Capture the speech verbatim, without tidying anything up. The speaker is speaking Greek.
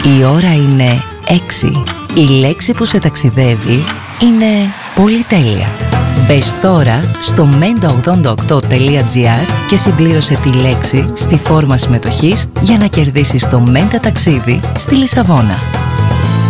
Η ώρα είναι έξι. Η λέξη που σε ταξιδεύει είναι πολυτέλεια. Μπες τώρα στο μέντα ογδόντα οκτώ τελεία τζι άρ και συμπλήρωσε τη λέξη στη φόρμα συμμετοχής για να κερδίσεις το Μέντα ταξίδι στη Λισαβόνα.